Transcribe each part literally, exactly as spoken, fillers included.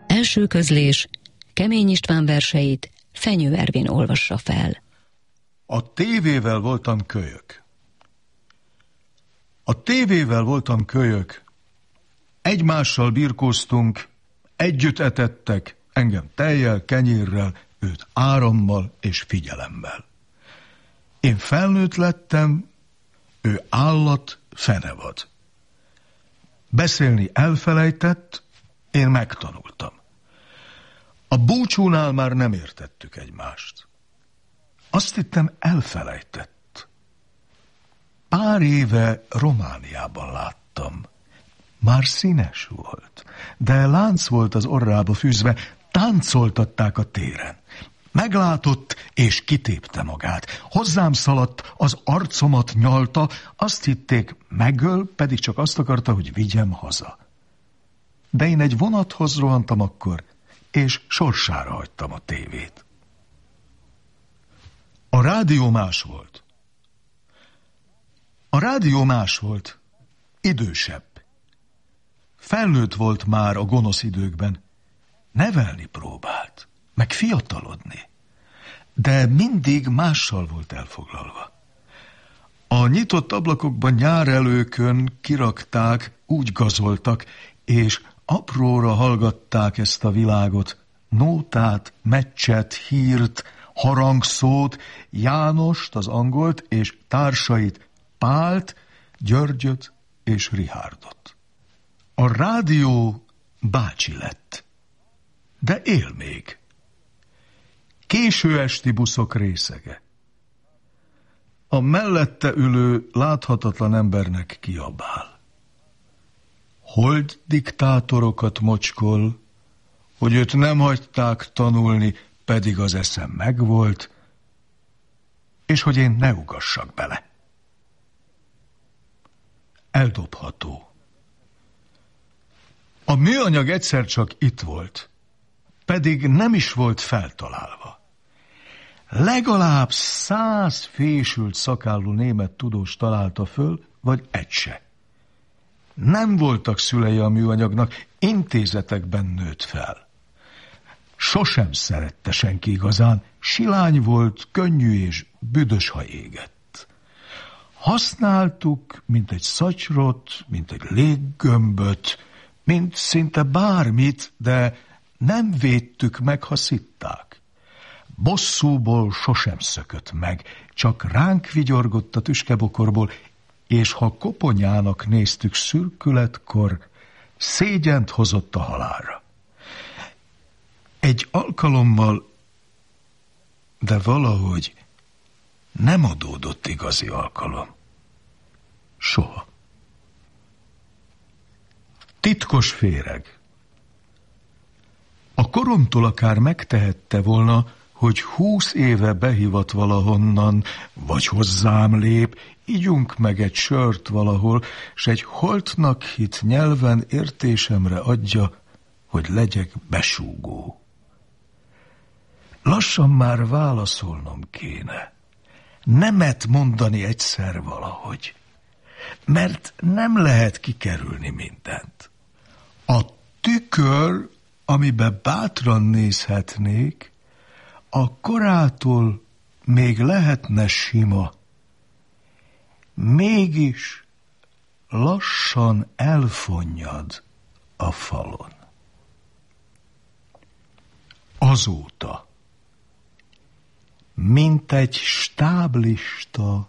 Első közlés, Kemény István verseit Fenyő Ervin olvassa fel. A tévével voltam kölyök. A tévével voltam kölyök. Egymással birkóztunk, együtt etettek, engem tejjel, kenyérrel, őt árammal és figyelemmel. Én felnőtt lettem, ő állat, fenevad. Beszélni elfelejtett, én megtanultam. A búcsúnál már nem értettük egymást. Azt hittem, elfelejtett. Pár éve Romániában láttam. Már színes volt, de lánc volt az orrába fűzve, táncoltatták a téren. Meglátott, és kitépte magát. Hozzám szaladt, az arcomat nyalta, azt hitték, megöl, pedig csak azt akarta, hogy vigyem haza. De én egy vonathoz rohantam akkor, és sorsára hagytam a tévét. A rádió más volt. A rádió más volt, idősebb. Felnőtt volt már a gonosz időkben. Nevelni próbált, meg fiatalodni. De mindig mással volt elfoglalva. A nyitott ablakokban nyárelőkön kirakták, úgy gazoltak, és apróra hallgatták ezt a világot. Nótát, meccset, hírt, harangszót, Jánost, az angolt, és társait, Pált, Györgyöt és Richárdot. A rádió bácsi lett, de él még. Késő esti buszok részege. A mellette ülő láthatatlan embernek kiabál. Hold diktátorokat mocskol, hogy őt nem hagyták tanulni, pedig az eszem megvolt, és hogy én ne ugassak bele. Eldobható. A műanyag egyszer csak itt volt, pedig nem is volt feltalálva. Legalább száz fésült szakállú német tudós találta föl, vagy egy se. Nem voltak szülei a műanyagnak, intézetekben nőtt fel. Sosem szerette senki igazán, silány volt, könnyű és büdös, ha égett. Használtuk, mint egy szatyrot, mint egy léggömböt, mint szinte bármit, de nem védtük meg, ha szitták. Bosszúból sosem szökött meg, csak ránk vigyorgott a tüskebokorból, és ha koponyának néztük szürkületkor, szégyent hozott a halálra. Egy alkalommal, de valahogy nem adódott igazi alkalom. Soha. Titkos féreg. A koromtól akár megtehette volna, hogy húsz éve behívat valahonnan, vagy hozzám lép, ígyunk meg egy sört valahol, s egy holtnak hit nyelven értésemre adja, hogy legyek besúgó. Lassan már válaszolnom kéne. Nemet mondani egyszer valahogy, mert nem lehet kikerülni mindent. A tükör, amibe bátran nézhetnék, a korától még lehetne sima, mégis lassan elfonnyad a falon. Azóta, mint egy stáblista,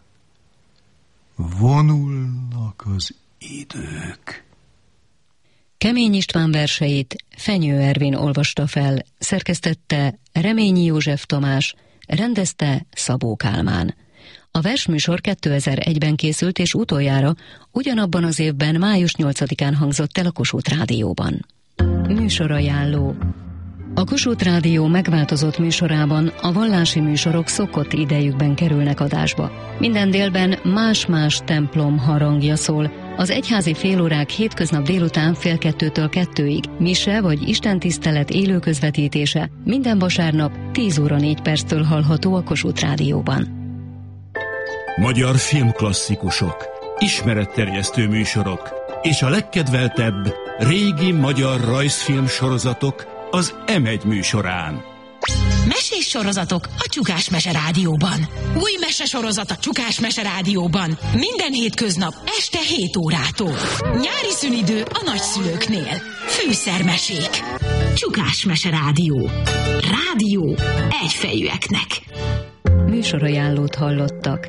vonulnak az idők. Kemény István verseit Fenyő Ervin olvasta fel, szerkesztette Reményi József Tamás, rendezte Szabó Kálmán. A versműsor kétezer-egyben készült, és utoljára ugyanabban az évben május nyolcadikán hangzott el a Kossuth Rádióban. Műsorajánló. A Kossuth Rádió megváltozott műsorában a vallási műsorok szokott idejükben kerülnek adásba. Minden délben más-más templom harangja szól. Az egyházi félórák hétköznap délután fél kettőtől kettőig, mise vagy istentisztelet élő közvetítése minden vasárnap tíz óra négy perctől hallható a Kossuth Rádióban. Magyar filmklasszikusok, ismeretterjesztő műsorok és a legkedveltebb régi magyar rajzfilm sorozatok az em egy műsorán. Mesés sorozatok a Csukás Mese Rádióban. Új mesesorozat a Csukás Mese Rádióban. Minden hétköznap este hét órától. Nyári szünidő a nagyszülőknél. Fűszermesék. Csukás Mese Rádió. Rádió egyfejűeknek. Műsorajánlót hallottak.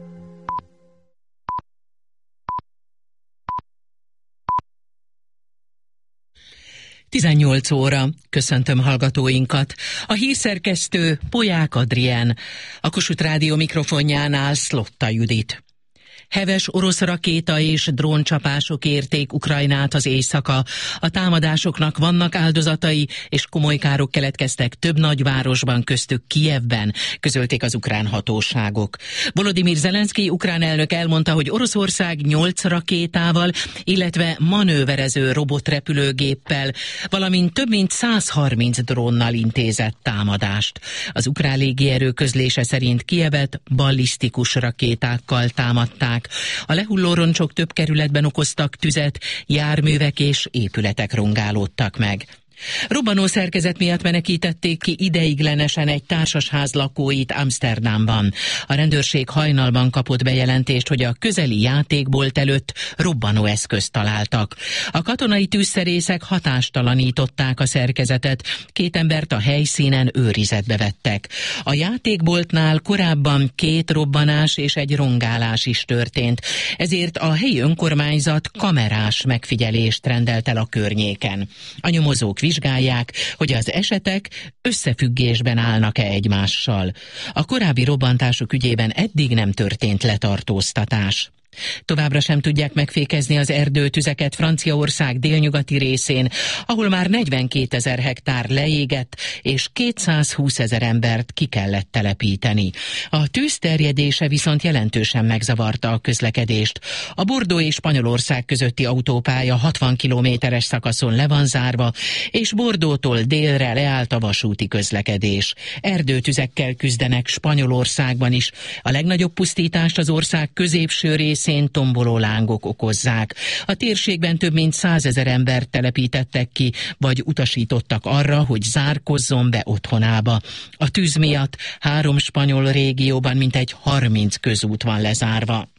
tizennyolc óra. Köszöntöm hallgatóinkat. A hírszerkesztő Polyák Adrien. A Kossuth Rádió mikrofonjánál Szlotta Judit. Heves orosz rakéta és dróncsapások érték Ukrajnát az éjszaka. A támadásoknak vannak áldozatai, és komoly károk keletkeztek több nagyvárosban, köztük Kijevben, közölték az ukrán hatóságok. Volodymyr Zelenszkij ukrán elnök elmondta, hogy Oroszország nyolc rakétával, illetve manőverező robotrepülőgéppel, valamint több mint száz harminc drónnal intézett támadást. Az ukrán légierő közlése szerint Kijevet ballisztikus rakétákkal támadták. A lehulló roncsok több kerületben okoztak tüzet, járművek és épületek rongálódtak meg. Robbanó szerkezet miatt menekítették ki ideiglenesen egy társasház lakóit Amsterdamban. A rendőrség hajnalban kapott bejelentést, hogy a közeli játékbolt előtt robbanóeszközt találtak. A katonai tűzszerészek hatástalanították a szerkezetet, két embert a helyszínen őrizetbe vettek. A játékboltnál korábban két robbanás és egy rongálás is történt, ezért a helyi önkormányzat kamerás megfigyelést rendelt el a környéken. A nyomozók vizsgálják, hogy az esetek összefüggésben állnak-e egymással. A korábbi robbantások ügyében eddig nem történt letartóztatás. Továbbra sem tudják megfékezni az erdőtüzeket Franciaország délnyugati részén, ahol már negyvenkétezer hektár leégett, és kétszázhúszezer embert ki kellett telepíteni. A tűz terjedése viszont jelentősen megzavarta a közlekedést. A Bordeaux és Spanyolország közötti autópálya hatvan kilométeres szakaszon le van zárva, és Bordeauxtól délre leállt a vasúti közlekedés. Erdőtüzekkel küzdenek Spanyolországban is. A legnagyobb pusztítást az ország középső részén tomboló lángok okozzák. A térségben több mint százezer embert telepítettek ki, vagy utasítottak arra, hogy zárkozzon be otthonába. A tűz miatt három spanyol régióban mintegy harminc közút van lezárva.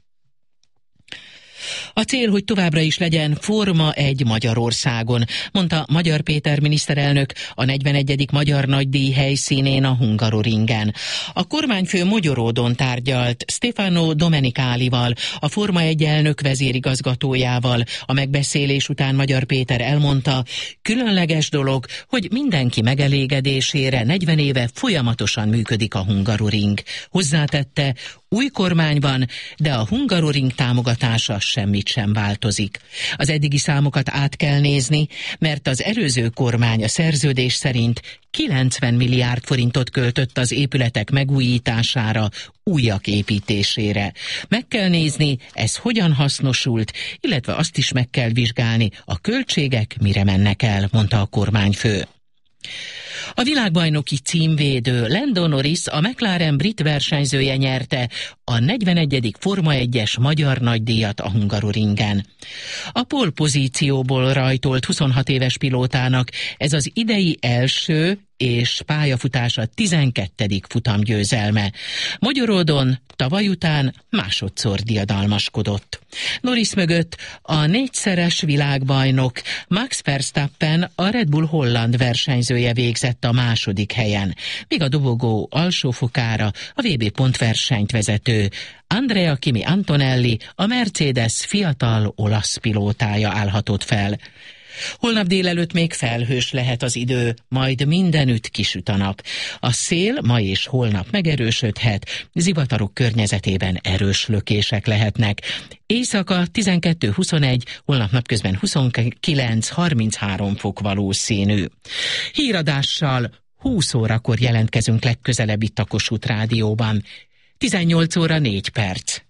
A cél, hogy továbbra is legyen Forma egy Magyarországon, mondta Magyar Péter miniszterelnök a negyvenegyedik Magyar Nagydíj helyszínén, a Hungaroringen. A kormányfő Mogyoródon tárgyalt Stefano Domenicalival, a Forma egy elnök vezérigazgatójával. A megbeszélés után Magyar Péter elmondta, különleges dolog, hogy mindenki megelégedésére negyven éve folyamatosan működik a Hungaroring. Hozzátette, új kormány van, de a Hungaroring támogatása semmit sem változik. Az eddigi számokat át kell nézni, mert az előző kormány a szerződés szerint kilencven milliárd forintot költött az épületek megújítására, újak építésére. Meg kell nézni, ez hogyan hasznosult, illetve azt is meg kell vizsgálni, a költségek mire mennek el, mondta a kormányfő. A világbajnoki címvédő Lando Norris, a McLaren brit versenyzője nyerte a negyvenegyedik Forma egyes magyar nagydíjat a Hungaroringen. A pole pozícióból rajtolt huszonhat éves pilótának ez az idei első és pályafutása tizenkettedik futamgyőzelme. Mogyoródon tavaly után másodszor diadalmaskodott. Norris mögött a négyszeres világbajnok Max Verstappen, a Red Bull holland versenyzője végzett a második helyen, míg a dobogó alsó fokára a vé bé pontversenyt vezető Andrea Kimi Antonelli, a Mercedes fiatal olasz pilótája állhatott fel. Holnap délelőtt még felhős lehet az idő, majd mindenütt kisüt a nap. A szél ma és holnap megerősödhet, zivatarok környezetében erős lökések lehetnek. Éjszaka tizenkettő huszonegy, holnap napközben huszonkilenc harminchárom fok valószínű. Híradással húsz órakor jelentkezünk legközelebb itt a Kossuth Rádióban. tizennyolc óra négy perc.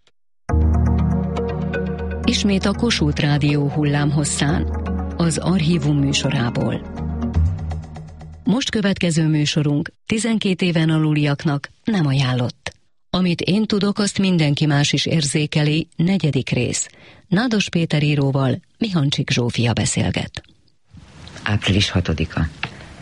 Ismét a Kossuth Rádió hullámhosszán, az Archívum műsorából. Most következő műsorunk tizenkét éven aluliaknak nem ajánlott. Amit én tudok, azt mindenki más is érzékeli, negyedik rész. Nádas Péter íróval Mihancsik Zsófia beszélget. április hatodika.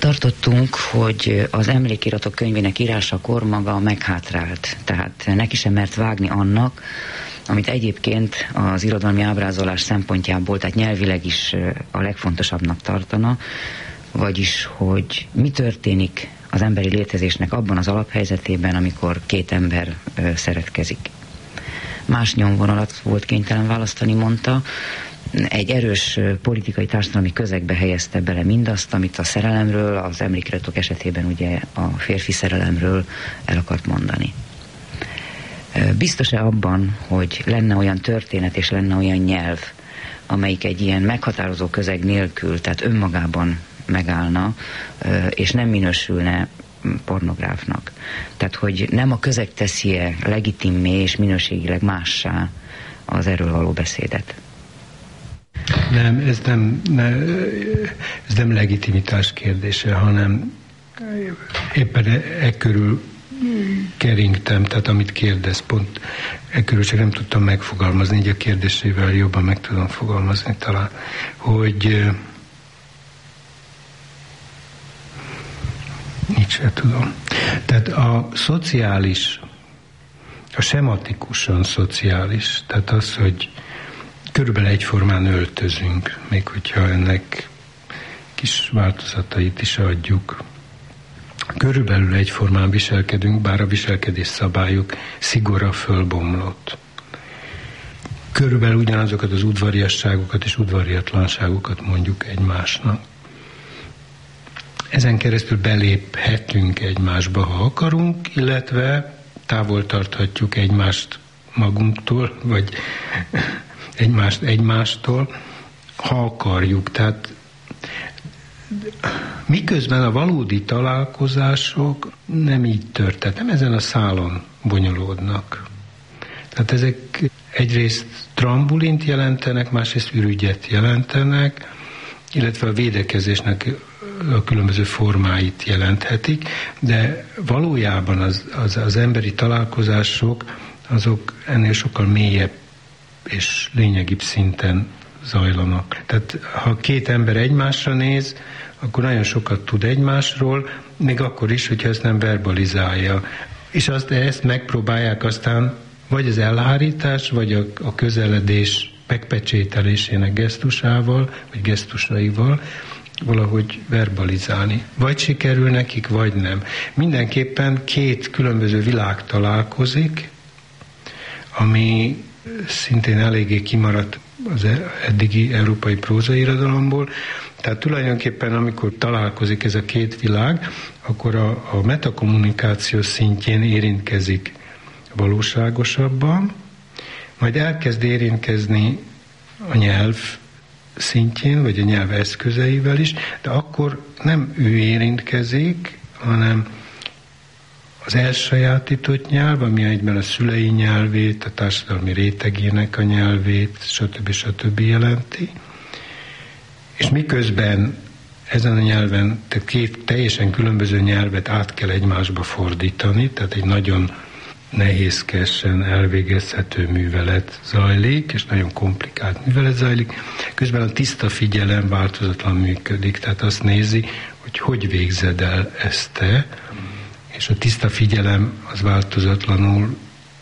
tartottunk, hogy az emlékiratok könyvének írásakor maga meghátrált. Tehát neki sem mert vágni annak, amit egyébként az irodalmi ábrázolás szempontjából, tehát nyelvileg is a legfontosabbnak tartana, vagyis, hogy mi történik az emberi létezésnek abban az alaphelyzetében, amikor két ember szeretkezik. Más nyomvonalat volt kénytelen választani, mondta. Egy erős politikai társadalmi közegbe helyezte bele mindazt, amit a szerelemről, az emlékiratok esetében ugye a férfi szerelemről el akart mondani. Biztos-e abban, hogy lenne olyan történet és lenne olyan nyelv, amelyik egy ilyen meghatározó közeg nélkül, tehát önmagában megállna, és nem minősülne pornográfnak. Tehát, hogy nem a közeg teszi-e legitimmé és minőségileg mássá az erről való beszédet? Nem, ez nem, ne, ez nem legitimitás kérdése, hanem éppen e, e körül keringtem, tehát amit kérdez, pont e körül csak nem tudtam megfogalmazni, így a kérdésével jobban meg tudom fogalmazni talán, hogy így se tudom. Tehát a szociális, a sematikusan szociális, tehát az, hogy körülbelül egyformán öltözünk, még hogyha ennek kis változatait is adjuk. Körülbelül egyformán viselkedünk, bár a viselkedés szabályok szigora fölbomlott. Körülbelül ugyanazokat az udvariasságokat és udvariatlanságokat mondjuk egymásnak. Ezen keresztül beléphetünk egymásba, ha akarunk, illetve távol tarthatjuk egymást magunktól, vagy egymást egymástól, ha akarjuk. Tehát miközben a valódi találkozások nem így történnek, nem ezen a szálon bonyolódnak. Tehát ezek egyrészt trambulint jelentenek, másrészt ürügyet jelentenek, illetve a védekezésnek a különböző formáit jelenthetik, de valójában az, az, az emberi találkozások azok ennél sokkal mélyebb és lényegibb szinten zajlanak. Tehát ha két ember egymásra néz, akkor nagyon sokat tud egymásról, még akkor is, hogyha ezt nem verbalizálja. És azt, ezt megpróbálják aztán vagy az elhárítás, vagy a, a közeledés megpecsételésének gesztusával, vagy gesztusaival valahogy verbalizálni. Vagy sikerül nekik, vagy nem. Mindenképpen két különböző világ találkozik, ami szintén eléggé kimaradt az eddigi európai prózairodalomból. Tehát tulajdonképpen, amikor találkozik ez a két világ, akkor a, a metakommunikáció szintjén érintkezik valóságosabban, majd elkezd érintkezni a nyelv szintjén, vagy a nyelv eszközeivel is, de akkor nem ő érintkezik, hanem az elsajátított nyelv, ami egyben a szülei nyelvét, a társadalmi rétegének a nyelvét, stb. stb. Jelenti. És miközben ezen a nyelven, tehát két teljesen különböző nyelvet át kell egymásba fordítani, tehát egy nagyon nehézkesen elvégezhető művelet zajlik, és nagyon komplikált művelet zajlik. Közben a tiszta figyelem változatlan működik, tehát azt nézi, hogy hogy végzed el ezt te, és a tiszta figyelem az változatlanul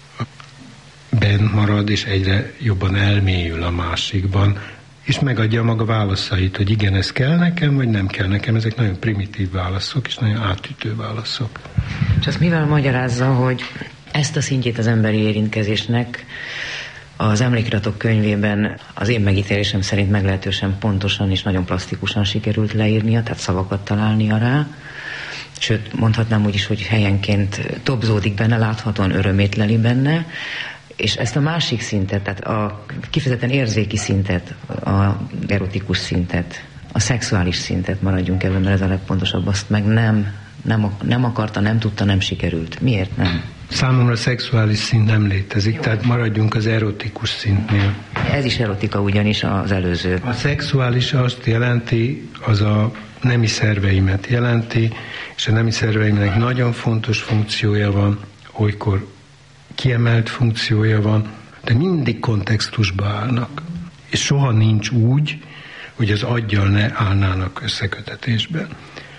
benn marad, és egyre jobban elmélyül a másikban, és megadja maga válaszait, hogy igen, ez kell nekem, vagy nem kell nekem. Ezek nagyon primitív válaszok, és nagyon átütő válaszok. És azt mivel magyarázza, hogy ezt a szintjét az emberi érintkezésnek az emlékiratok könyvében az én megítélésem szerint meglehetősen pontosan és nagyon plastikusan sikerült leírnia, tehát szavakat találnia rá. Sőt, mondhatnám úgy is, hogy helyenként tobzódik benne, láthatóan örömétleli benne, és ezt a másik szintet, tehát a kifejezetten érzéki szintet, a erotikus szintet, a szexuális szintet, maradjunk ebben, mert ez a legpontosabb, azt meg nem, nem, nem akarta, nem tudta, nem sikerült. Miért nem? Számomra a szexuális szint nem létezik, jó, tehát maradjunk az erotikus szintnél. Ez is erotika ugyanis az előző. A szexuális azt jelenti, az a nemi szerveimet jelenti, és a nemi szerveimnek nagyon fontos funkciója van, olykor kiemelt funkciója van, de mindig kontextusba állnak. És soha nincs úgy, hogy az aggyal ne állnának összekötetésben.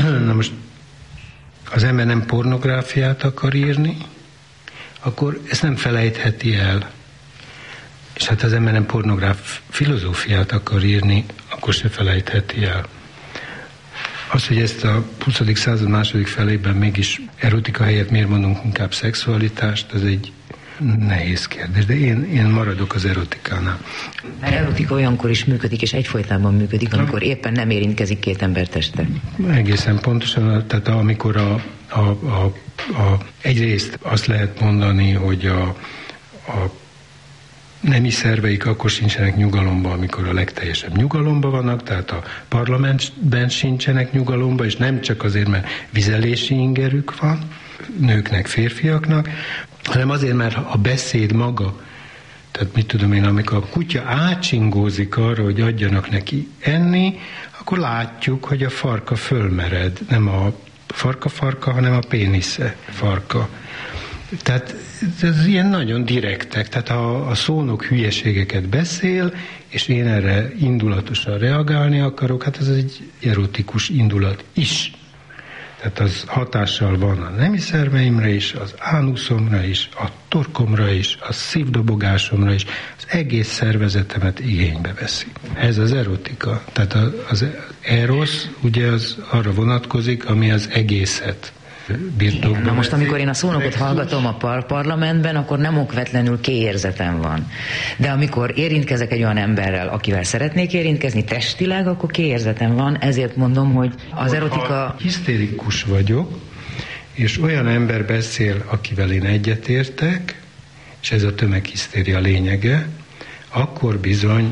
Na most az ember nem pornográfiát akar írni, akkor ezt nem felejtheti el. És hát az ember nem pornográf filozófiát akar írni, akkor se felejtheti el. Az, hogy ezt a huszadik század második felében mégis erotika helyett miért mondunk inkább szexualitást, ez egy nehéz kérdés, de én, én maradok az erotikánál. Mert erotika olyankor is működik, és egyfolytában működik, amikor éppen nem érintkezik két ember teste. Egészen pontosan, tehát amikor a, a, a, a, egyrészt azt lehet mondani, hogy a, a nemi szerveik akkor sincsenek nyugalomban, amikor a legteljesebb nyugalomban vannak, tehát a parlamentben sincsenek nyugalomban, és nem csak azért, mert vizelési ingerük van, nőknek, férfiaknak, hanem azért, mert a beszéd maga, tehát mit tudom én, amikor a kutya átsingózik arra, hogy adjanak neki enni, akkor látjuk, hogy a farka fölmered, nem a farka-farka, hanem a pénisze farka. Tehát ez ilyen nagyon direktek, tehát ha a szónok hülyeségeket beszél, és én erre indulatosan reagálni akarok, hát ez egy erotikus indulat is. Tehát az hatással van a nemi szerveimre is, az ánuszomra is, a torkomra is, a szívdobogásomra is, az egész szervezetemet igénybe veszi. Ez az erotika. Tehát az erosz ugye az arra vonatkozik, ami az egészet birtokban. Na most, amikor én a szónokot hallgatom a par- parlamentben, akkor nem okvetlenül kéérzetem van. De amikor érintkezek egy olyan emberrel, akivel szeretnék érintkezni testileg, akkor kéérzetem van, ezért mondom, hogy az erotika... Ha hisztérikus vagyok, és olyan ember beszél, akivel én egyetértek, és ez a tömeghisztéria lényege, akkor bizony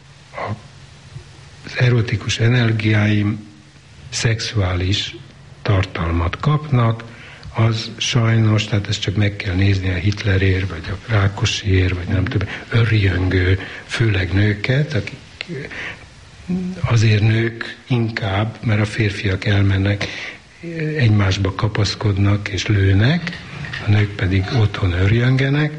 az erotikus energiáim szexuális tartalmat kapnak, az sajnos, tehát ezt csak meg kell nézni a Hitlerér, vagy a Rákosiér, vagy nem tudom, örjöngő, főleg nőket, akik azért nők inkább, mert a férfiak elmennek, egymásba kapaszkodnak és lőnek, a nők pedig otthon örjöngenek.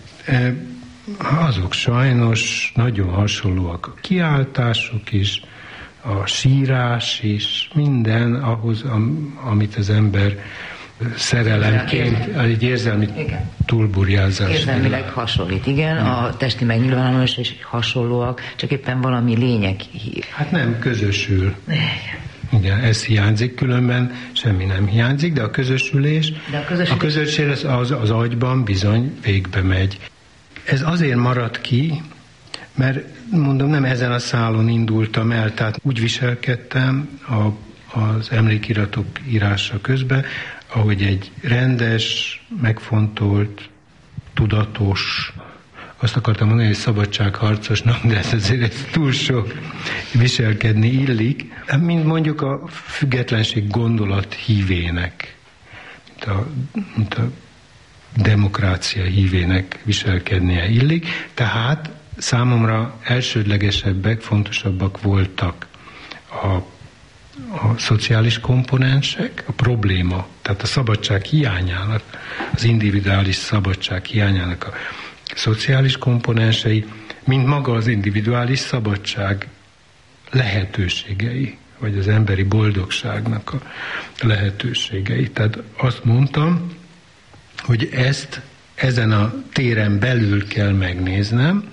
Azok sajnos nagyon hasonlóak a kiáltások is, a sírás is, minden ahhoz, am, amit az ember szerelemként, egy érzelmi túlburjázás. Érzelmileg hasonlít, igen, hmm. a testi megnyilvánulás is hasonlóak, csak éppen valami lényeg. Hát nem, közösül. Igen, ez hiányzik, különben semmi nem hiányzik, de a közösülés, de a közösülés, a közösülés az, az agyban bizony végbe megy. Ez azért maradt ki, mert mondom, nem ezen a szálon indultam el, tehát úgy viselkedtem a, az emlékiratok írása közben, ahogy egy rendes, megfontolt, tudatos, azt akartam mondani, hogy szabadságharcosnak, de ez azért ez túl sok viselkedni illik, mint mondjuk a függetlenség gondolat hívének, mint a, mint a demokrácia hívének viselkednie illik, tehát számomra elsődlegesebbek, fontosabbak voltak a, a szociális komponensek, a probléma, tehát a szabadság hiányának, az individuális szabadság hiányának a szociális komponensei, mint maga az individuális szabadság lehetőségei, vagy az emberi boldogságnak a lehetőségei. Tehát azt mondtam, hogy ezt ezen a téren belül kell megnéznem,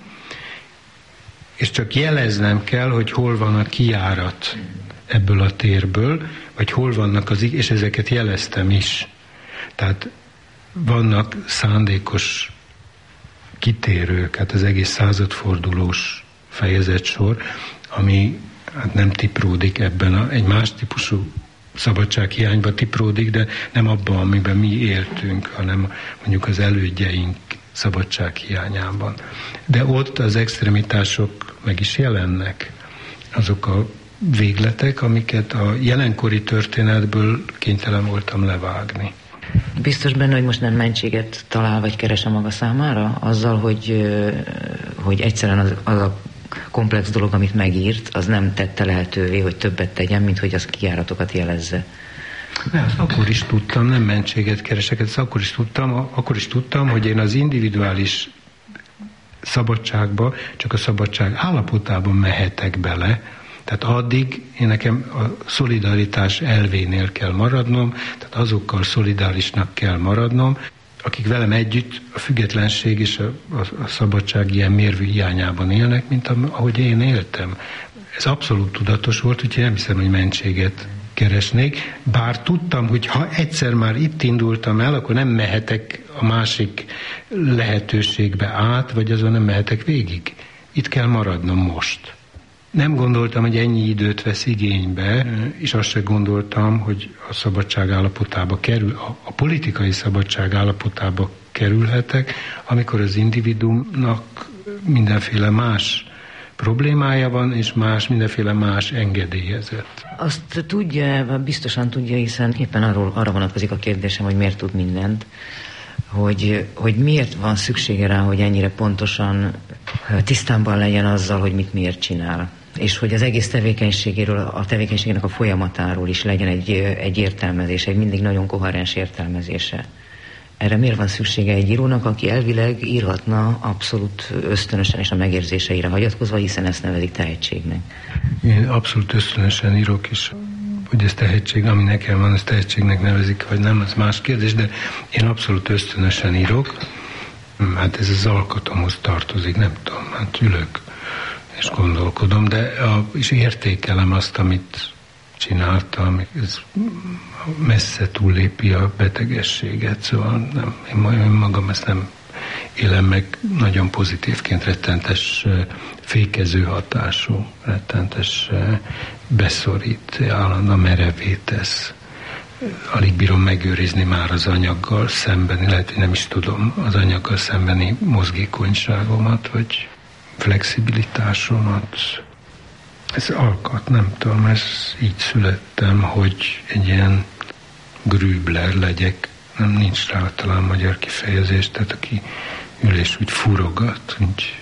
és csak jeleznem kell, hogy hol van a kijárat ebből a térből, vagy hol vannak az, és ezeket jeleztem is. Tehát vannak szándékos kitérők, hát az egész századfordulós fejezatsor, ami hát nem tipródik ebben, a, egy más típusú szabadsághiányba tipródik, de nem abban, amiben mi éltünk, hanem mondjuk az elődjeink szabadsághiányában. De ott az extremitások meg is jelennek. Azok a végletek, amiket a jelenkori történetből kénytelen voltam levágni. Biztos benne, hogy most nem mentséget talál, vagy keres a maga számára? Azzal, hogy, hogy egyszerűen az, az a komplex dolog, amit megírt, az nem tette lehetővé, hogy többet tegyen, mint hogy az kijáratokat jelezze. De azt akkor is tudtam, nem mentséget keresek, ezt akkor is tudtam, akkor is tudtam, hogy én az individuális szabadságba csak a szabadság állapotában mehetek bele, Tehát addig én nekem a szolidaritás elvénél kell maradnom, tehát azokkal szolidárisnak kell maradnom, akik velem együtt a függetlenség és a, a, a szabadság ilyen mérvű hiányában élnek, mint ahogy én éltem. Ez abszolút tudatos volt, úgyhogy nem hiszem, hogy mentséget keresnék, bár tudtam, hogy ha egyszer már itt indultam el, akkor nem mehetek a másik lehetőségbe át, vagy azon nem mehetek végig. Itt kell maradnom most. Nem gondoltam, hogy ennyi időt vesz igénybe, és azt sem gondoltam, hogy a szabadság állapotába kerül, a, a politikai szabadság állapotába kerülhetek, amikor az individuumnak mindenféle más problémája van, és más, mindenféle más engedélyezett. Azt tudja, biztosan tudja, hiszen éppen arról, arra vonatkozik a kérdésem, hogy miért tud mindent, hogy, hogy miért van szüksége rá, hogy ennyire pontosan tisztában legyen azzal, hogy mit miért csinál. És hogy az egész tevékenységéről, a tevékenységének a folyamatáról is legyen egy, egy értelmezése, egy mindig nagyon koherens értelmezése. Erre miért van szüksége egy írónak, aki elvileg írhatna abszolút ösztönösen és a megérzéseire hagyatkozva, hiszen ezt nevezik tehetségnek? Én abszolút ösztönösen írok, és hogy ez tehetség, ami nekem van, ez tehetségnek nevezik, vagy nem, az más kérdés, de én abszolút ösztönösen írok. Hát ez az alkatomhoz tartozik, nem tudom, hát ülök és gondolkodom, de a, és értékelem azt, amit csináltam, ez messze túllépi a betegességet, szóval nem, én magam ezt nem élem meg nagyon pozitívként, rettentes fékező hatású, rettentes beszorít, állandóan merevé tesz. Alig bírom megőrizni már az anyaggal szembeni, lehet, hogy nem is tudom, az anyaggal szembeni mozgékonyságomat, vagy flexibilitásomat. Ez alkat, nem tudom, ez így születtem, hogy egy ilyen grübler legyek. Nem, nincs rá talán magyar kifejezés, tehát aki ül és úgy furogat, úgy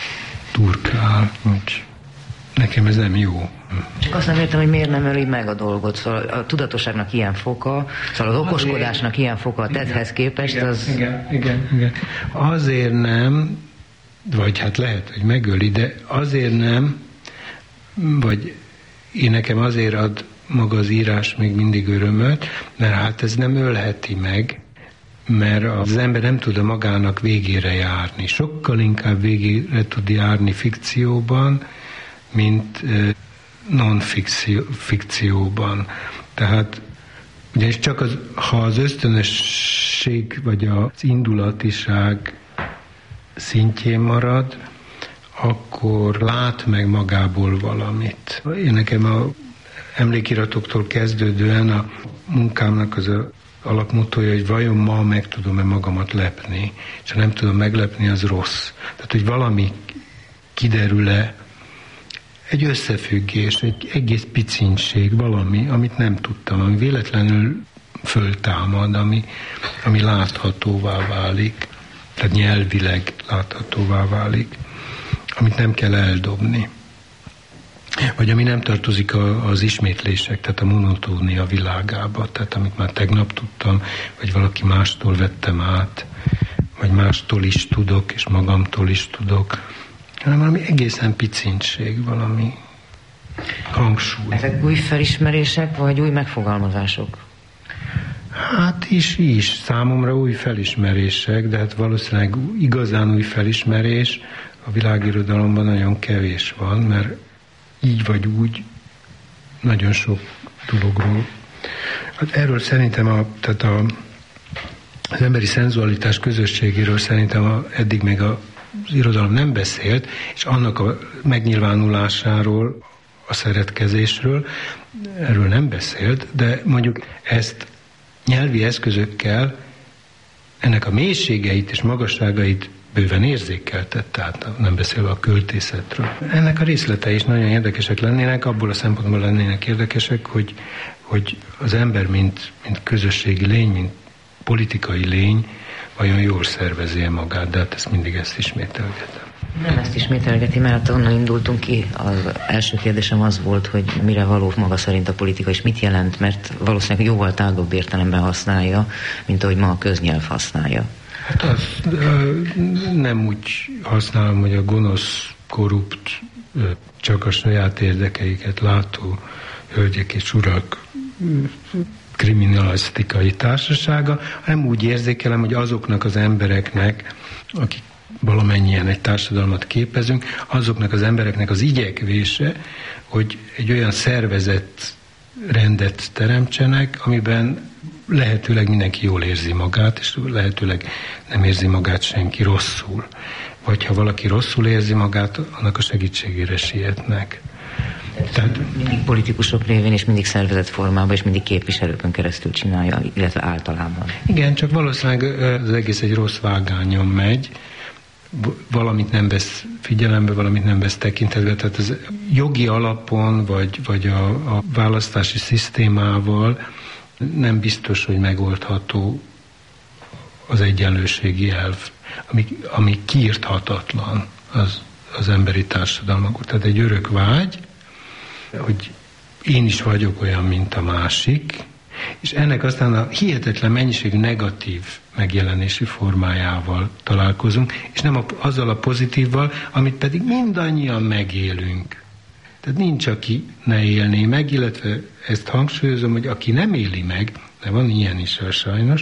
turkál, úgy nekem ez nem jó. Csak azt nem értem, hogy miért nem öli meg a dolgot. Szóval a tudatosságnak ilyen foka, szóval az okoskodásnak azért, ilyen foka a tetthez képest, igen, az... Igen, igen, igen. Azért nem, vagy hát lehet, hogy megöli, de azért nem, vagy én nekem azért ad maga az írás még mindig örömöt, mert hát ez nem ölheti meg, mert az ember nem tud a magának végére járni. Sokkal inkább végére tud járni fikcióban, mint non-fikcióban. Tehát ugyanis csak az, ha az ösztönösség vagy az indulatiság szintjén marad, akkor lát meg magából valamit. Én nekem a emlékiratoktól kezdődően a munkámnak az a alapmotója, hogy vajon ma meg tudom-e magamat lepni, és ha nem tudom meglepni, az rossz. Tehát, hogy valami kiderül-e, egy összefüggés, egy egész picintség, valami, amit nem tudtam, ami véletlenül föltámad, ami, ami láthatóvá válik, tehát nyelvileg láthatóvá válik, amit nem kell eldobni. Vagy ami nem tartozik a, az ismétlések, tehát a monotónia világába, tehát amit már tegnap tudtam, vagy valaki mástól vettem át, vagy mástól is tudok, és magamtól is tudok, hanem valami egészen picintség, valami hangsúly. Ezek új felismerések, vagy új megfogalmazások? Hát is, is. Számomra új felismerések, de hát valószínűleg igazán új felismerés a világirodalomban nagyon kevés van, mert így vagy úgy nagyon sok dologról. Hát erről szerintem a, tehát a, az emberi szenzualitás közösségéről szerintem a, eddig még a az irodalom nem beszélt, és annak a megnyilvánulásáról, a szeretkezésről, erről nem beszélt, de mondjuk ezt nyelvi eszközökkel ennek a mélységeit és magasságait bőven érzékeltett, tehát nem beszélve a költészetről. Ennek a részletei is nagyon érdekesek lennének, abból a szempontból lennének érdekesek, hogy, hogy az ember, mint, mint közösségi lény, mint politikai lény, vajon jól szervezi magát, de hát ezt mindig ezt ismételgetem. Nem ezt ismételgeti, mert onnan indultunk ki. Az első kérdésem az volt, hogy mire való maga szerint a politika, és mit jelent, mert valószínűleg jóval tágabb értelemben használja, mint ahogy ma a köznyelv használja. Hát azt nem úgy használom, hogy a gonosz korrupt, csak a saját érdekeiket látó hölgyek és urak kriminalisztikai társasága, hanem úgy érzékelem, hogy azoknak az embereknek, akik valamennyien egy társadalmat képezünk, azoknak az embereknek az igyekvése, hogy egy olyan szervezett rendet teremtsenek, amiben lehetőleg mindenki jól érzi magát, és lehetőleg nem érzi magát senki rosszul. Vagy ha valaki rosszul érzi magát, annak a segítségére sietnek. Tehát mindig politikusok révén, és mindig szervezett formában, és mindig képviselőkön keresztül csinálja, illetve általában. Igen, csak valószínűleg az egész egy rossz vágányon megy, valamit nem vesz figyelembe, valamit nem vesz tekintetbe. Tehát az jogi alapon, vagy, vagy a, a választási szisztémával nem biztos, hogy megoldható az egyenlőségi elv, ami, ami kiirthatatlan az, az emberi társadalmakon. Tehát egy örök vágy, hogy én is vagyok olyan, mint a másik, és ennek aztán a hihetetlen mennyiségű negatív megjelenési formájával találkozunk, és nem a, azzal a pozitívval, amit pedig mindannyian megélünk. Tehát nincs, aki ne élné meg, illetve ezt hangsúlyozom, hogy aki nem éli meg, de van ilyen is sajnos,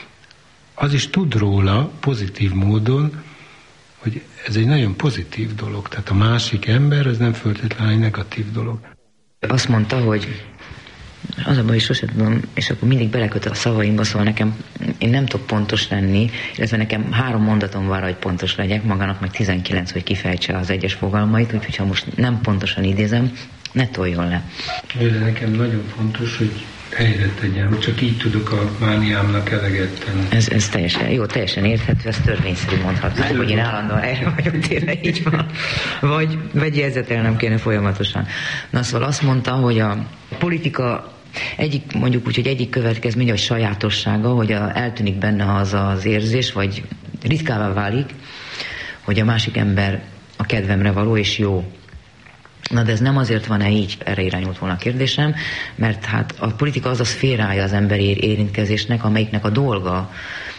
az is tud róla pozitív módon, hogy ez egy nagyon pozitív dolog. Tehát a másik ember, az nem feltétlenül egy negatív dolog. Azt mondta, hogy az a baj, sosem tudom, és akkor mindig beleköt a szavaimba, szóval nekem, én nem tudok pontos lenni, illetve nekem három mondatom van, hogy pontos legyek, magának meg tizenkilenc, hogy kifejtse az egyes fogalmait, úgyhogy ha most nem pontosan idézem, ne toljon le. De nekem nagyon fontos, hogy helyre tegyem, csak így tudok a mániámnak eleget tenni. Ez, ez teljesen, jó, teljesen érthető, ez törvényszerű mondhatnám, hogy én állandóan erre vagyok tényleg, így van. Vagy vegyérzetelnem kéne folyamatosan. Na szóval azt mondta, hogy a politika egyik, mondjuk úgy, hogy egyik következménye, vagy sajátossága, hogy a, eltűnik benne az az érzés, vagy ritkává válik, hogy a másik ember a kedvemre való és jó. Na de ez nem azért van-e így, erre irányult volna a kérdésem, mert hát a politika az a szférája az emberi érintkezésnek, amelyiknek a dolga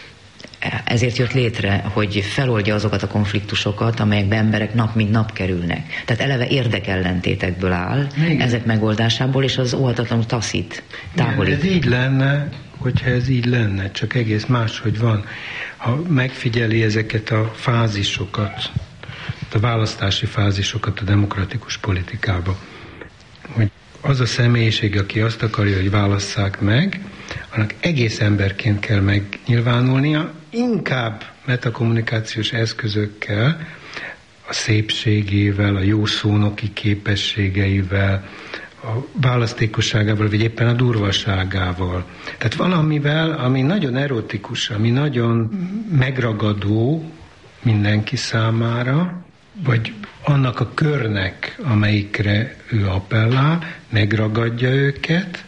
ezért jött létre, hogy feloldja azokat a konfliktusokat, amelyekben emberek nap mint nap kerülnek. Tehát eleve érdekellentétekből áll, igen, ezek megoldásából, és az óhatatlanul taszít, távolít. Igen, ez így lenne, hogyha ez így lenne, csak egész máshogy van. Ha megfigyeli ezeket a fázisokat, a választási fázisokat a demokratikus politikában, hogy az a személyiség, aki azt akarja, hogy válasszák meg, annak egész emberként kell megnyilvánulnia, inkább metakommunikációs eszközökkel, a szépségével, a jó szónoki képességeivel, a választékosságával, vagy éppen a durvaságával. Tehát valamivel, ami nagyon erotikus, ami nagyon megragadó mindenki számára, vagy annak a körnek, amelyikre ő appellál, megragadja őket,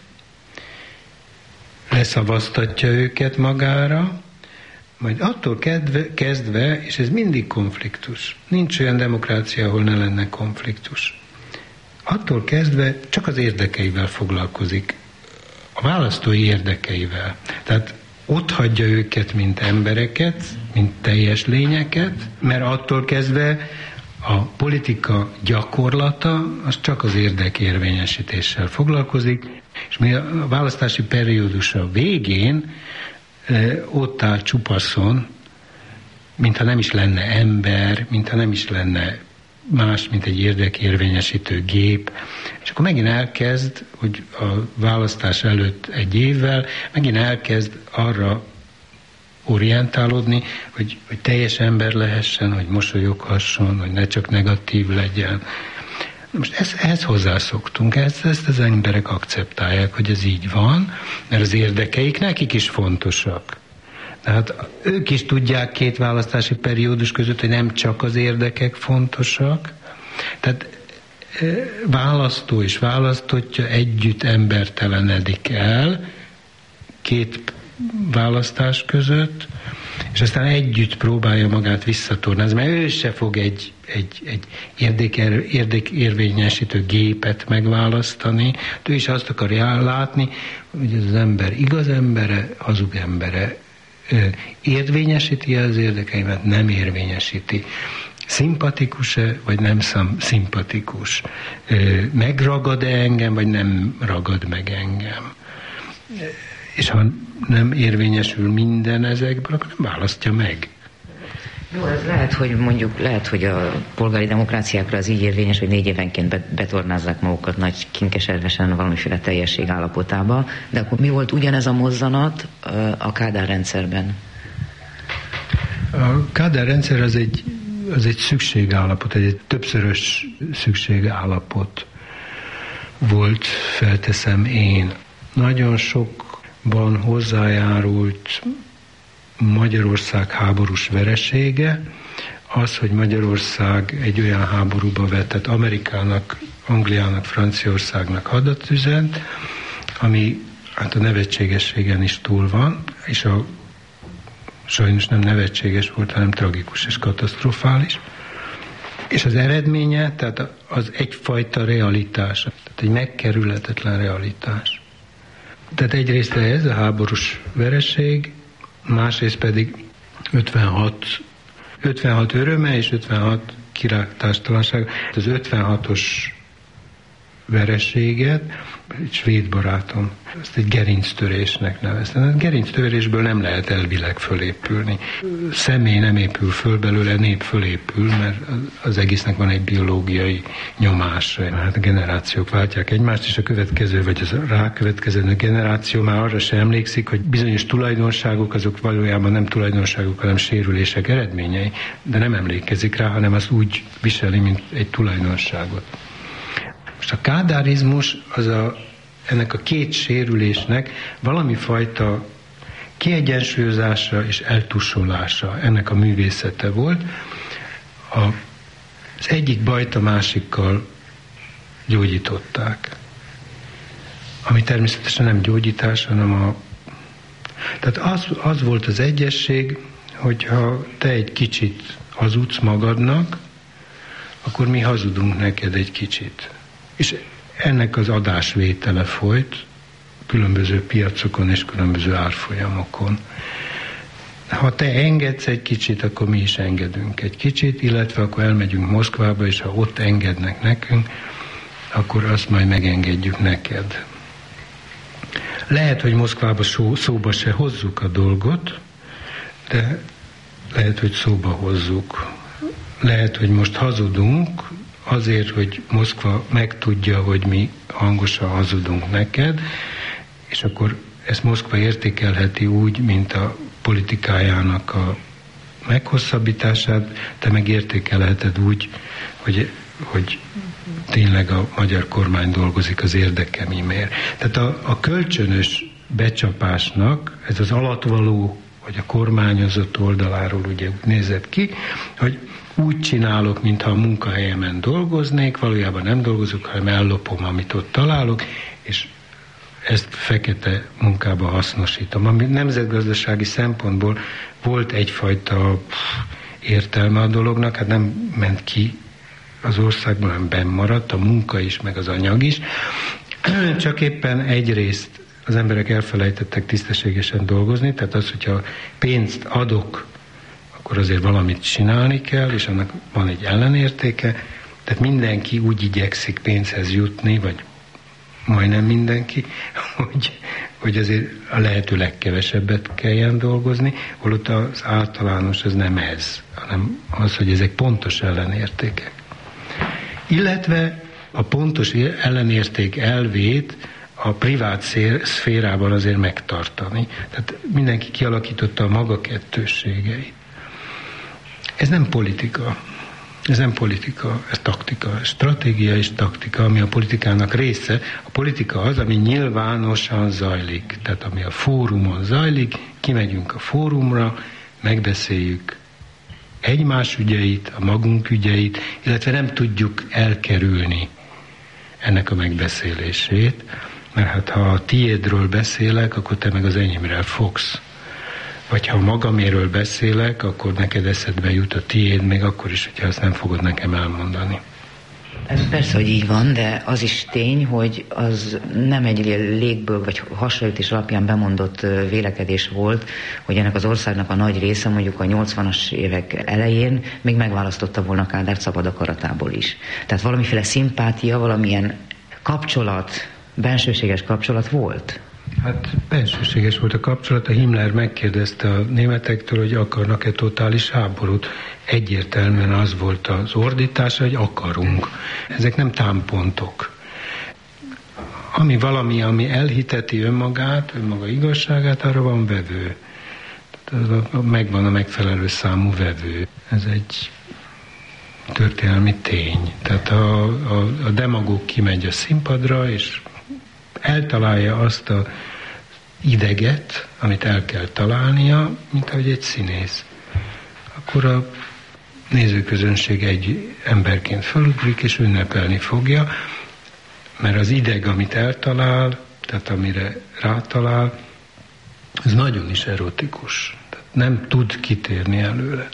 leszavaztatja őket magára, majd attól kedve, kezdve, és ez mindig konfliktus, nincs olyan demokrácia, ahol ne lenne konfliktus. Attól kezdve csak az érdekeivel foglalkozik, a választói érdekeivel. Tehát ott hagyja őket, mint embereket, mint teljes lényeket, mert attól kezdve a politika gyakorlata az csak az érdekérvényesítéssel foglalkozik, és mi a választási periódusa végén e, ott áll csupaszon, mintha nem is lenne ember, mintha nem is lenne más, mint egy érdekérvényesítő gép, és akkor megint elkezd, hogy a választás előtt egy évvel, megint elkezd arra orientálódni, hogy, hogy teljes ember lehessen, hogy mosolyoghasson, hogy ne csak negatív legyen. Most ezt, ehhez hozzászoktunk, ezt, ezt az emberek akceptálják, hogy ez így van, mert az érdekeik nekik is fontosak. Tehát ők is tudják két választási periódus között, hogy nem csak az érdekek fontosak. Tehát választó és választottja együtt embertelenedik el két választás között, és aztán együtt próbálja magát visszatornázni, mert ő se fog egy, egy, egy érdeker, érdekérvényesítő gépet megválasztani, ő is azt akarja látni, hogy ez az ember igaz embere, hazug embere, érvényesíti az érdekeimet, nem érvényesíti. Szimpatikus-e, vagy nem szimpatikus? Megragad-e engem, vagy nem ragad meg engem? És ha nem érvényesül minden ezekből, akkor nem választja meg. Jó, ez lehet, hogy mondjuk, lehet, hogy a polgári demokráciákra az így érvényes, hogy négy évenként betornázzák magukat nagy kinkeservesen valamiféle teljesség állapotába, de akkor mi volt ugyanez a mozzanat a Kádár rendszerben? A Kádár rendszer az egy, az egy szükségállapot, egy többszörös szükségállapot volt, felteszem én. Nagyon sokban hozzájárult Magyarország háborús veresége, az, hogy Magyarország egy olyan háborúba vetett Amerikának, Angliának, Franciaországnak hadat üzent, ami hát a nevetségességen is túl van, és a sajnos nem nevetséges volt, hanem tragikus és katasztrofális. És az eredménye, tehát az egyfajta realitás, tehát egy megkerülhetetlen realitás. Tehát egyrészt ez a háborús vereség, másrészt pedig ötvenhat, ötvenhat öröme és ötvenhat királytástalanság. Az ötvenhatos vereséget, egy svéd barátom, ezt egy gerinctörésnek nevezte. A gerinctörésből nem lehet elvileg fölépülni. Személy nem épül föl belőle, nép fölépül, mert az egésznek van egy biológiai nyomása. Hát a generációk váltják egymást, és a következő, vagy az rákövetkező generáció már arra sem emlékszik, hogy bizonyos tulajdonságok, azok valójában nem tulajdonságok, hanem sérülések eredményei, de nem emlékezik rá, hanem azt úgy viseli, mint egy tulajdonságot. Most a kádárizmus az a, ennek a két sérülésnek valami fajta kiegyensúlyozása és eltussolása, ennek a művészete volt. A, az egyik bajt a másikkal gyógyították. Ami természetesen nem gyógyítás, hanem a... Tehát az, az volt az egyesség, hogyha te egy kicsit hazudsz magadnak, akkor mi hazudunk neked egy kicsit. És ennek az adásvétele folyt különböző piacokon és különböző árfolyamokon. Ha te engedsz egy kicsit, akkor mi is engedünk egy kicsit, illetve akkor elmegyünk Moszkvába, és ha ott engednek nekünk, akkor azt majd megengedjük neked. Lehet, hogy Moszkvába szó, szóba se hozzuk a dolgot, de lehet, hogy szóba hozzuk. Lehet, hogy most hazudunk, azért, hogy Moszkva megtudja, hogy mi hangosan hazudunk neked, és akkor ezt Moszkva értékelheti úgy, mint a politikájának a meghosszabbítását, te meg értékelheted úgy, hogy, hogy tényleg a magyar kormány dolgozik az érdekemimért. Tehát a, a kölcsönös becsapásnak ez az alatvaló, vagy a kormányozott oldaláról ugye úgy nézett ki, hogy úgy csinálok, mintha a munkahelyemen dolgoznék, valójában nem dolgozok, hanem ellopom, amit ott találok, és ezt fekete munkába hasznosítom. Ami nemzetgazdasági szempontból volt egyfajta értelme a dolognak, hát nem ment ki az országban, hanem benn maradt, a munka is, meg az anyag is. Csak éppen egyrészt az emberek elfelejtettek tisztességesen dolgozni, tehát az, hogyha pénzt adok, akkor azért valamit csinálni kell, és annak van egy ellenértéke, tehát mindenki úgy igyekszik pénzhez jutni, vagy majdnem mindenki, hogy, hogy azért a lehető legkevesebbet kelljen dolgozni, holott az általános az nem ez, hanem az, hogy ezek pontos ellenértékek. Illetve a pontos ellenérték elvét a privát szférában azért megtartani. Tehát mindenki kialakította a maga kettősségeit. Ez nem politika. Ez nem politika, ez taktika, stratégia és taktika, ami a politikának része. A politika az, ami nyilvánosan zajlik, tehát ami a fórumon zajlik, kimegyünk a fórumra, megbeszéljük egymás ügyeit, a magunk ügyeit, illetve nem tudjuk elkerülni ennek a megbeszélését, mert hát ha a tiédről beszélek, akkor te meg az enyémre fogsz. Vagy ha magaméről beszélek, akkor neked eszedbe jut a tiéd, még akkor is, hogyha ezt nem fogod nekem elmondani. Ez persze, hogy így van, de az is tény, hogy az nem egy légből vagy hasonlítés alapján bemondott vélekedés volt, hogy ennek az országnak a nagy része mondjuk a nyolcvanas évek elején még megválasztotta volna Kádárt szabad akaratából is. Tehát valamiféle szimpátia, valamilyen kapcsolat, bensőséges kapcsolat volt? Hát bensőséges volt a kapcsolat. A Himmler megkérdezte a németektől, hogy akarnak-e totális háborút. Egyértelműen az volt az ordítása, hogy akarunk. Ezek nem támpontok. Ami valami, ami elhiteti önmagát, önmaga igazságát, arra van vevő. Megvan a megfelelő számú vevő. Ez egy történelmi tény. Tehát a, a, a demagóg kimegy a színpadra, és eltalálja azt a ideget, amit el kell találnia, mint ahogy egy színész. Akkor a nézőközönség egy emberként felugrik, és ünnepelni fogja, mert az ideg, amit eltalál, tehát amire rátalál, ez nagyon is erotikus. Tehát nem tud kitérni előle.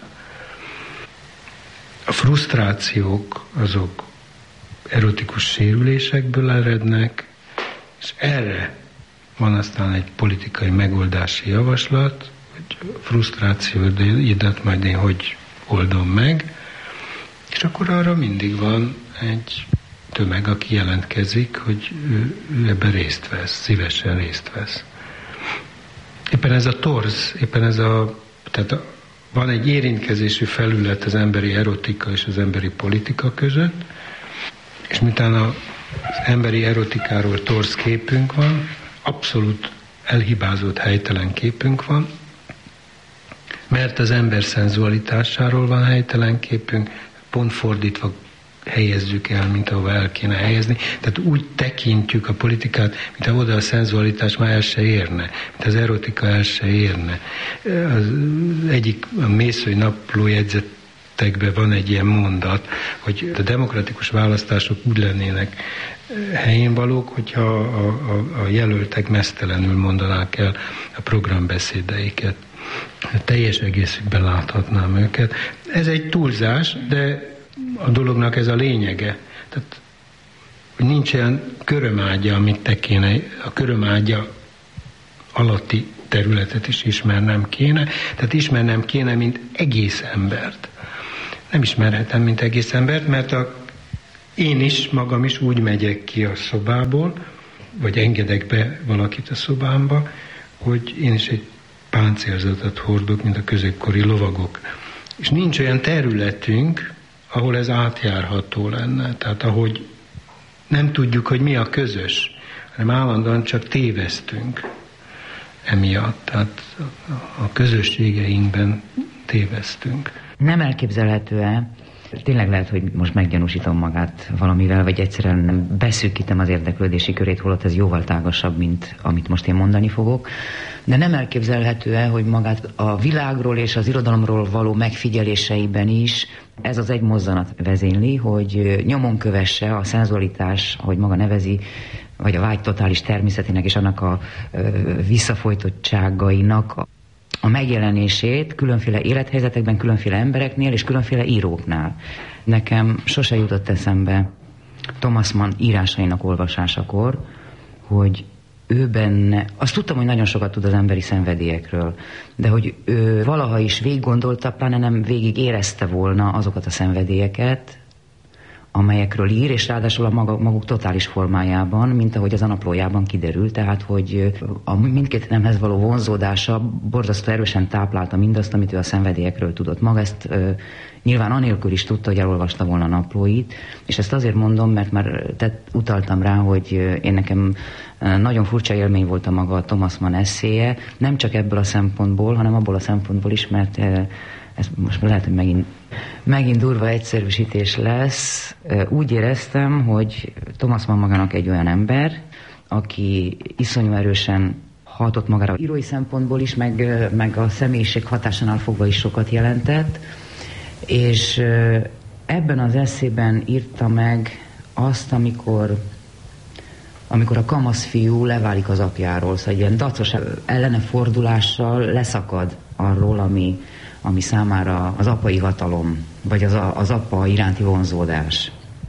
A frusztrációk azok erotikus sérülésekből erednek, és erre van aztán egy politikai megoldási javaslat, hogy frusztrációidat majd én hogy oldom meg, és akkor arra mindig van egy tömeg, aki jelentkezik, hogy ő, ő ebben részt vesz, szívesen részt vesz. Éppen ez a torz, éppen ez a, tehát a, van egy érintkezési felület az emberi erotika és az emberi politika között, és miután a az emberi erotikáról torz képünk van, abszolút elhibázott, helytelen képünk van, mert az ember szenzualitásáról van helytelen képünk, pont fordítva helyezzük el, mint ahova el kéne helyezni. Tehát úgy tekintjük a politikát, mint ha oda a szenzualitás már el se érne, mint az erotika el se érne. Az egyik a Mészői naplójegyzetekben van egy ilyen mondat, hogy a demokratikus választások úgy lennének helyén valók, hogyha a, a, a jelöltek meztelenül mondanák el a programbeszédeiket. Teljes egészükben láthatnám őket. Ez egy túlzás, de a dolognak ez a lényege. Tehát, hogy nincs olyan körömágya, amit te kéne, a körömágya alatti területet is ismernem kéne, tehát ismernem kéne, mint egész embert. Nem ismerhetem, mint egész embert, mert a, én is, magam is úgy megyek ki a szobából, vagy engedek be valakit a szobámba, hogy én is egy páncélzatot hordok, mint a középkori lovagok. És nincs olyan területünk, ahol ez átjárható lenne. Tehát ahogy nem tudjuk, hogy mi a közös, hanem állandóan csak tévesztünk emiatt. Tehát a közösségeinkben tévesztünk. Nem elképzelhető-e, tényleg lehet, hogy most meggyanúsítom magát valamivel, vagy egyszerűen beszűkítem az érdeklődési körét, holott ez jóval tágasabb, mint amit most én mondani fogok. De nem elképzelhető-e, hogy magát a világról és az irodalomról való megfigyeléseiben is ez az egy mozzanat vezényli, hogy nyomon kövesse a szenzualitás, ahogy maga nevezi, vagy a vágy totális természetének és annak a visszafolytottságainak a megjelenését különféle élethelyzetekben, különféle embereknél és különféle íróknál. Nekem sose jutott eszembe Thomas Mann írásainak olvasásakor, hogy ő benne, azt tudtam, hogy nagyon sokat tud az emberi szenvedélyekről, de hogy ő valaha is végig gondolta, pláne nem végig érezte volna azokat a szenvedélyeket, amelyekről ír, és ráadásul a maga, maguk totális formájában, mint ahogy az a naplójában kiderül, tehát hogy a mindkét nemhez való vonzódása borzasztó erősen táplálta mindazt, amit ő a szenvedélyekről tudott. Maga ezt ö, nyilván anélkül is tudta, hogy elolvasta volna a naplóit, és ezt azért mondom, mert már tett, utaltam rá, hogy én nekem nagyon furcsa élmény volt a maga a Thomas Mann esszéje, nem csak ebből a szempontból, hanem abból a szempontból is, mert ez most lehet, hogy megint, megint durva egyszerűsítés lesz. Úgy éreztem, hogy Thomas Mann magának egy olyan ember, aki iszonyú erősen hatott magára írói szempontból is, meg, meg a személyiség hatásánál fogva is sokat jelentett, és ebben az esszében írta meg azt, amikor, amikor a kamasz fiú leválik az apjáról, szóval egy ilyen dacos ellene fordulással leszakad arról, ami ami számára az apai hatalom, vagy az, a, az apa iránti vonzódás.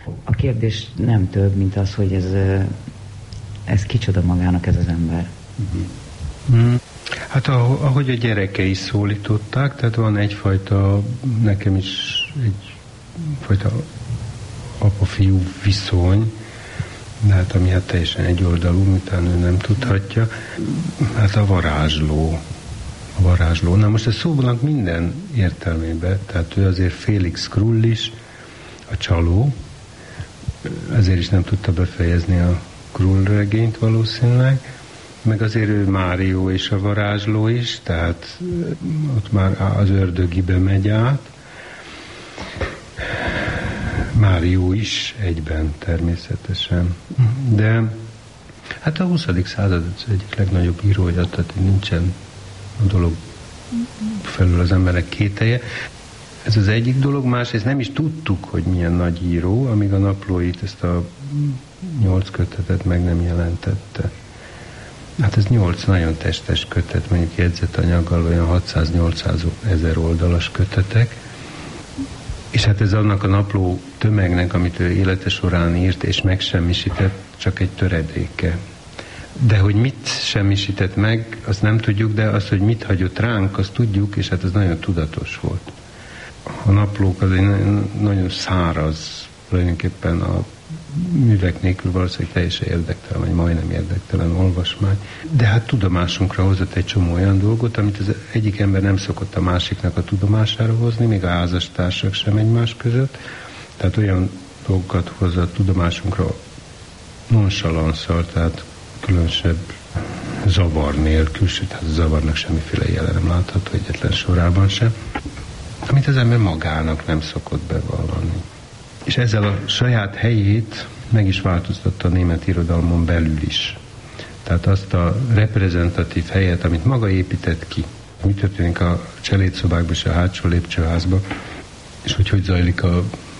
A kérdés nem több, mint az, hogy ez, ez kicsoda magának ez az ember. Mm. Hát ahogy a gyerekei szólították, tehát van egyfajta, nekem is egyfajta apa-fiú viszony, de hát ami hát teljesen egyoldalú, miután ő nem tudhatja, hát a varázsló. A varázsló. Na most a szónak minden értelmében, tehát ő azért Félix Krull is, a csaló, ezért is nem tudta befejezni a Krull regényt valószínűleg, meg azért ő Mário és a varázsló is, tehát ott már az ördögibe megy át. Mário is egyben természetesen. De hát a huszadik század az egyik legnagyobb írója, tehát nincsen a dolog felül az emberek kételje. Ez az egyik dolog, másrészt nem is tudtuk, hogy milyen nagy író, amíg a naplóit, ezt a nyolc kötetet meg nem jelentette. Hát ez nyolc nagyon testes kötet, mondjuk jegyzetanyaggal olyan hatszáz-nyolcszáz ezer oldalas kötetek, és hát ez annak a napló tömegnek, amit ő élete során írt, és megsemmisített, csak egy töredéke. De hogy mit semmisített meg, azt nem tudjuk, de azt, hogy mit hagyott ránk, azt tudjuk, és hát ez nagyon tudatos volt. A naplók az egy nagyon száraz, tulajdonképpen a művek nélkül valószínűleg teljesen érdektelen, vagy majdnem érdektelen olvasmány. De hát tudomásunkra hozott egy csomó olyan dolgot, amit az egyik ember nem szokott a másiknak a tudomására hozni, még a házastársak sem egymás között. Tehát olyan dolgokat hozott a tudomásunkra nonchalanszal, tehát különösebb zavar nélkül, sőt, hát a zavarnak semmiféle jelen nem látható egyetlen sorában sem, amit az ember magának nem szokott bevallani. És ezzel a saját helyét meg is változtatta a német irodalmon belül is. Tehát azt a reprezentatív helyet, amit maga épített ki. Mi történik a cselédszobákban és a hátsó lépcsőházban, és hogy hogy zajlik a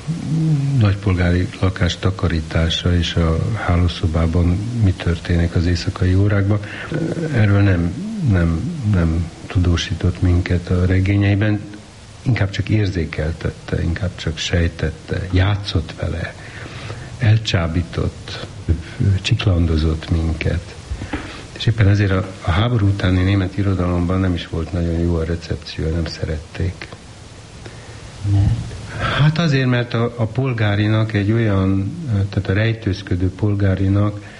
nagypolgári lakás takarítása és a hálószobában mi történik az éjszakai órákban. Erről nem, nem, nem tudósított minket a regényeiben, inkább csak érzékeltette, inkább csak sejtette, játszott vele, elcsábított, csiklandozott minket. És éppen ezért a, a háború utáni német irodalomban nem is volt nagyon jó a recepció, nem szerették. Hát azért, mert a, a polgárinak egy olyan, tehát a rejtőzködő polgárinak